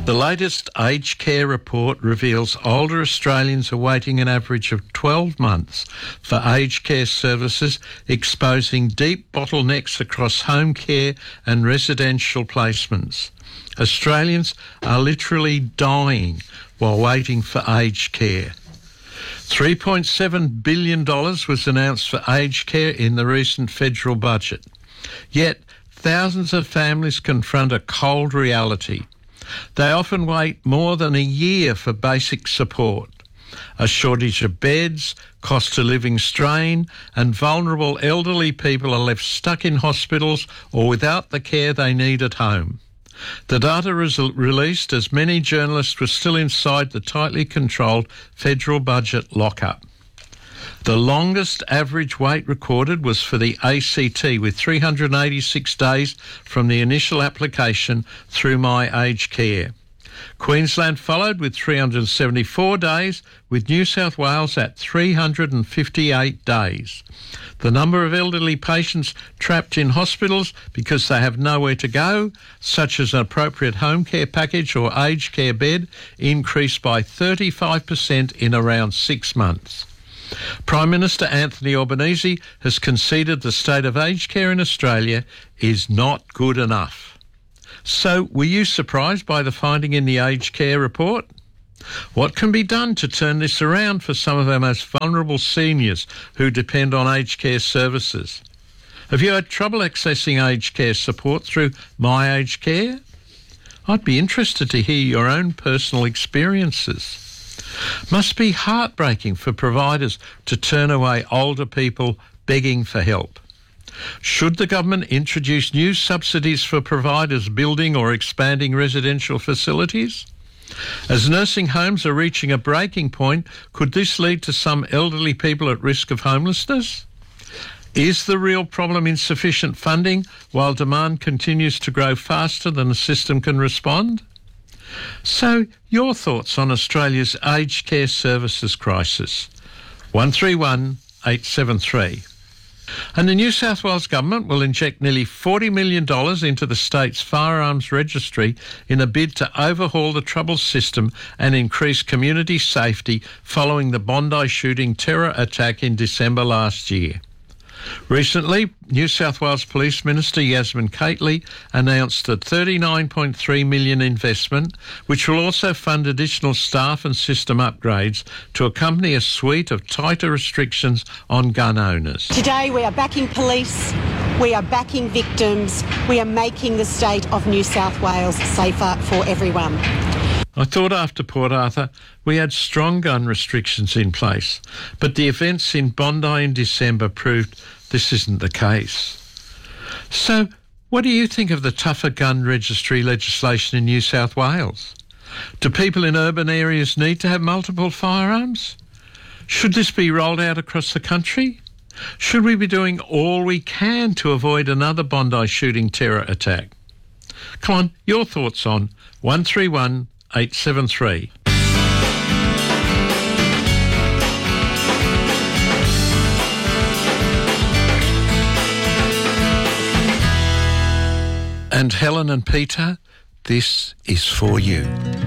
The latest aged care report reveals older Australians are waiting an average of 12 months for aged care services, exposing deep bottlenecks across home care and residential placements. Australians are literally dying while waiting for aged care. $3.7 billion was announced for aged care in the recent federal budget. Yet, thousands of families confront a cold reality. They often wait more than a year for basic support. A shortage of beds, cost of living strain, and vulnerable elderly people are left stuck in hospitals or without the care they need at home. The data was released as many journalists were still inside the tightly controlled federal budget lockup. The longest average wait recorded was for the ACT, with 386 days from the initial application through My Aged Care. Queensland followed with 374 days, with New South Wales at 358 days. The number of elderly patients trapped in hospitals because they have nowhere to go, such as an appropriate home care package or aged care bed, increased by 35% in around 6 months. Prime Minister Anthony Albanese has conceded the state of aged care in Australia is not good enough. So, were you surprised by the finding in the aged care report? What can be done to turn this around for some of our most vulnerable seniors who depend on aged care services? Have you had trouble accessing aged care support through My Aged Care? I'd be interested to hear your own personal experiences. Must be heartbreaking for providers to turn away older people begging for help. Should the government introduce new subsidies for providers building or expanding residential facilities? As nursing homes are reaching a breaking point, could this lead to some elderly people at risk of homelessness? Is the real problem insufficient funding while demand continues to grow faster than the system can respond? So, your thoughts on Australia's aged care services crisis? 131 873. And the New South Wales Government will inject nearly $40 million into the state's firearms registry in a bid to overhaul the troubled system and increase community safety following the Bondi shooting terror attack in December last year. Recently, New South Wales Police Minister Yasmin Cately announced a $39.3 million investment, which will also fund additional staff and system upgrades to accompany a suite of tighter restrictions on gun owners. Today we are backing police, we are backing victims, we are making the state of New South Wales safer for everyone. I thought after Port Arthur we had strong gun restrictions in place, but the events in Bondi in December proved this isn't the case. So, what do you think of the tougher gun registry legislation in New South Wales? Do people in urban areas need to have multiple firearms? Should this be rolled out across the country? Should we be doing all we can to avoid another Bondi shooting terror attack? Come on, your thoughts on 131 873. And Helen and Peter, this is for you.